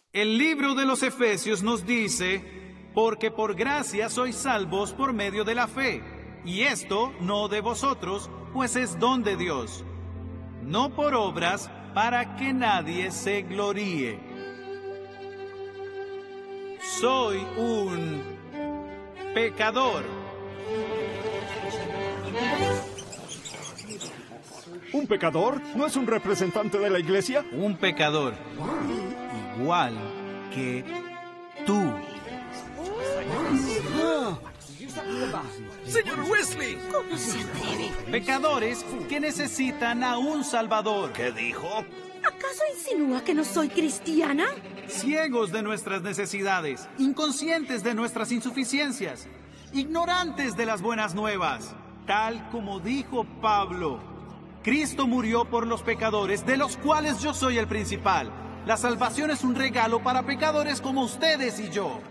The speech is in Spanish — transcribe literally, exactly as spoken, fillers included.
El libro de los Efesios nos dice, porque por gracia sois salvos por medio de la fe, y esto no de vosotros, pues es don de Dios, no por obras, para que nadie se gloríe. Soy un pecador. ¿Un pecador? ¿No es un representante de la iglesia? Un pecador, igual que tú. ¡Señor Wesley! ¿Cómo se atreve? Pecadores que necesitan a un Salvador. ¿Qué dijo? ¿Acaso insinúa que no soy cristiana? Ciegos de nuestras necesidades, inconscientes de nuestras insuficiencias, ignorantes de las buenas nuevas. Tal como dijo Pablo, Cristo murió por los pecadores, de los cuales yo soy el principal. La salvación es un regalo para pecadores como ustedes y yo.